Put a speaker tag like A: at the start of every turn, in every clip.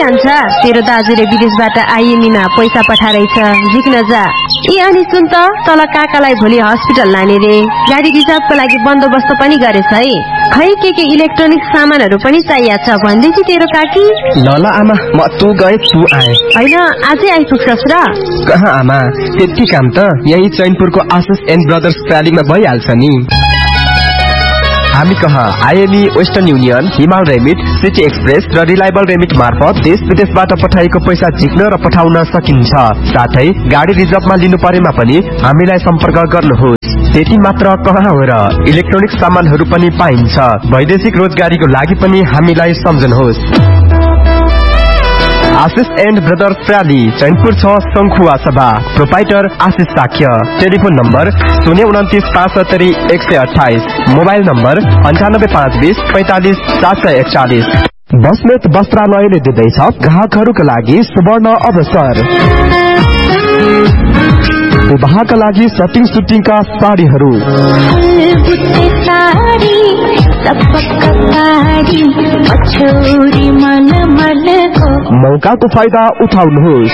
A: जान्छ? तेरो दाजुले विदेशबाट आइएमईमा पैसा पठाइरहेछ, झिक्न जा। ए अनि सुन त, तल काकालाई भोलि हस्पिटल लाने रे, गाडी रिजर्भको लागि बन्दोबस्त पनि गरेछ है। खै के इलेक्ट्रोनिक सामानहरू पनि चाहिएको छ भन्दै थियो तेरो काकी।
B: ल आमा, म तँ गए तँ आए
A: होइन, आजै आइपुग्छस् र?
B: कहाँ आमा, त्यति काम त यही चैनपुरको आशिष एन्ड ब्रदर्स प्रालीमा भइहाल्छ नि। हामी कहाँ आइएमई, वेस्टर्न युनियन, हिमाल रेमिट, सिटी एक्सप्रेस र रिलायबल रेमिट मार्फत देश विदेशबाट पठाएको पैसा झिक्न र पठाउन सकिन्छ। साथै गाडी रिजर्भमा लिनु परेमा पनि हामीलाई सम्पर्क गर्नुहोस्। त्यति मात्र कहाँ हो र, इलेक्ट्रोनिक सामानहरू पनि पाइन्छ। वैदेशिक रोजगारीको लागि पनि हामीलाई सम्झनुहोस्। आशिष एन्ड ब्रदर्स प्राली, चैनपुर 6, शंखुवा सभा। प्रोपाइटर आशिष Shakya. Telephone number 029 mobile number 98520 45 741। Basnet वस्त्रालयले दिँदैछ ग्राहकहरूका लागि सुवर्ण अवसर। विवाहका लागि सुटिङका साडीहरू, मौकाको फाइदा उठाउनुहोस्।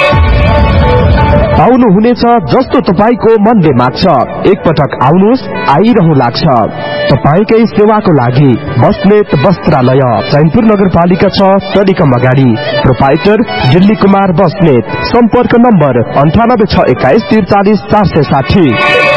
B: पाउनुहुनेछ जस्तो तपाईको मनले माग्छ। एकपटक आउनुहोस्, आइरहनु लाग्छ। तपाईकै सेवाको लागि बस्नेत वस्त्रालय, चैनपुर नगरपालिका 6, टेलिकम अगाडि। प्रोपाइटर दिल्ली कुमार बस्नेत। सम्पर्क नम्बर 9861 43 460।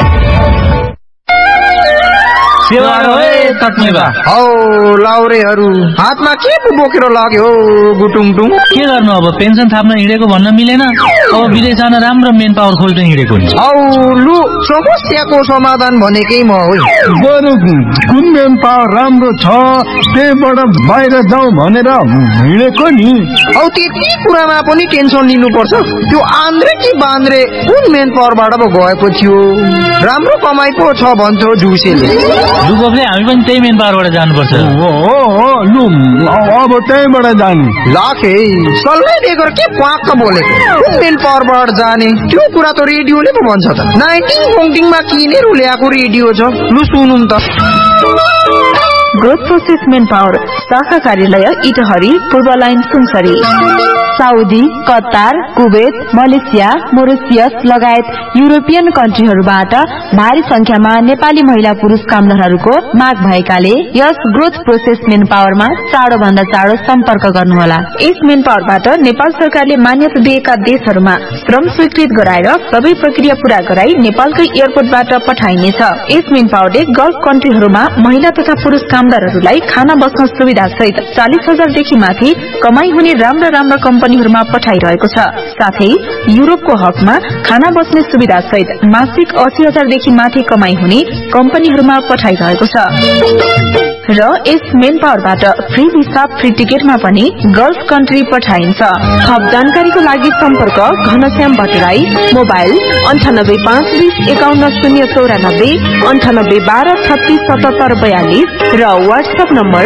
C: लाउरेहरू हातमा के पो बोकेर लाग्यो गुटुङटुङ?
D: के गर्नु अब, पेन्सन थाप्न हिँडेको भन्न मिलेन। अब विदेश जान राम्रो मेन पावर खोल्न हिँडेको नि।
C: लु, समस्याको समाधान भनेकै म हो।
E: बरु कुन मेन पावर राम्रो छ त्यहीबाट बाहिर जाउँ भनेर हिँडेको नि।
C: त्यति कुरामा पनि टेन्सन लिनुपर्छ? त्यो आन्द्रे कि बान्द्रे कुन मेन पावरबाट पो गएको थियो? राम्रो कमाइ पो छ भन्छ जुसेले।
D: लुबले हामी पनि त्यही मेन पावरबाट जानुपर्छ।
E: लु अब त्यहीबाट जाने।
C: लाखे सल्लाह दिएको के पाक्क बोलेको? कुन मेन पावरबाट जाने त्यो कुरा त रेडियोले पो भन्छ त। 19 पोङ्टिङमा किनेर ल्याएको रेडियो छ। लु सुनौँ त।
F: ग्रोथ प्रोसेस मेन पावर शाखा कार्यालय इटहरी, पूर्व line Sunsari. Saudi, Qatar, Kuwait, Malaysia, Mauritius लगायत युरोपियन कन्ट्रीहरूबाट भारी संख्यामा नेपाली महिला पुरुष कामदारहरूको माग भएकाले यस ग्रोथ प्रोसेस मेन पावरमा चाँडो भन्दा चाँडो सम्पर्क गर्नुहोला। यस मेन पावरबाट नेपाल सरकारले मान्यता दिएका देशहरूमा श्रम स्वीकृत गराएर सबै प्रक्रिया पूरा गराई नेपालकै एयरपोर्टबाट पठाइनेछ। यस मेन पावरले गल्फ कन्ट्रीहरूमा महिला तथा पुरुष कामदारहरूलाई खाना बस्न सुविधा सहित 40,000 देखि माथि कमाई हुने राम्रा कम्पनीहरूमा पठाइरहेको छ। साथै युरोपको हकमा खाना बस्ने सुविधा सहित मासिक 80,000 देखि माथि कमाई हुने कम्पनीहरूमा पठाइरहेको छ। र यस मेन पावरबाट फ्री भिसा, फ्री टिकटमा पनि गल्फ कन्ट्री पठाइन्छ। थप जानकारीको लागि सम्पर्क घनश्याम भट्टराई, मोबाइल 9852 51094, 9812 36 77 42 र WhatsApp number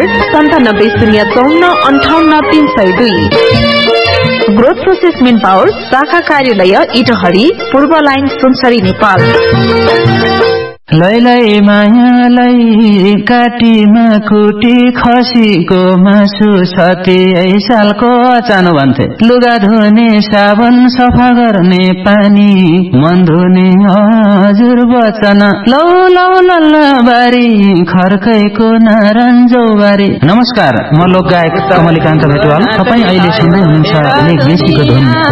F: 9704558302। Growth process main power शाखा कार्यालय इटहरी, पूर्व लाइन सुनसरी, नेपाल।
D: लैलै मायालाई काटीमा कुटी खसीको मासु छति सालको चानो भन्थे। लुगा धुने साबन, सफा गर्ने पानी, मन धुने हजुर वचन। लौ लौ लल्ला बारी, खर्कैको नारायणजौ बारी। नमस्कार, म लोक गायक कमलिकान्त भेटवाल। तपाईँ अहिले सुन्दै हुनुहुन्छ लेख बेसीको ध्वनि